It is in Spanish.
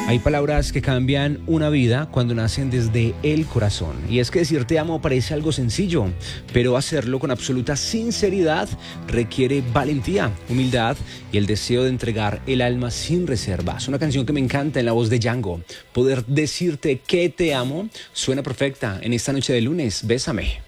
Hay palabras que cambian una vida cuando nacen desde el corazón. Y es que decir te amo parece algo sencillo, pero hacerlo con absoluta sinceridad requiere valentía, humildad y el deseo de entregar el alma sin reservas. Una canción que me encanta en la voz de Django. Poder decirte que te amo suena perfecta en esta noche de lunes. Bésame.